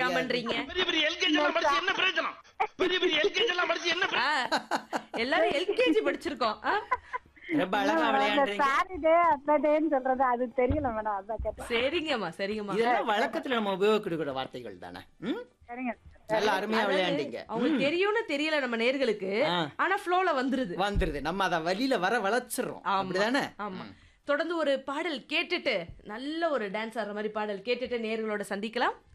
எல்லாம் பண்றீங்க? பெரிய பெரிய எல்கேஜி எல்லாம் படிச்சு என்ன பிரயோஜனம்? பெரிய பெரிய எல்கேஜி எல்லாம் படிச்சு என்ன எல்லாரும் எல்கேஜி படிச்சிருக்கோம். ரொம்ப அழகா விளையாடுறீங்க. சாட்டர்டே அட்லடேன்னு சொல்றது அது தெரியல மேடம், அதான் கேட்டேன். சரிங்கம்மா. இதெல்லாம் வழக்கத்துல நம்ம உபயோகிக்கிற வார்த்தைகள் தானே. சரிங்க. நல்லா அருமையா விளையாண்டீங்க. அவங்களுக்கு தெரியும்னு தெரியல நம்ம நேர்களுக்கு, ஆனா ஃப்ளோல வந்துருது. நம்ம அத வழியில வளைச்சிடுறோம். அப்படிதானே? ஆமா. தொடர்ந்து ஒரு பாடல் கேட்டுட்டு, நல்ல ஒரு டான்ஸ் ஆடுற மாதிரி பாடல் கேட்டுட்டு நேர்களோட சந்திக்கலாம்.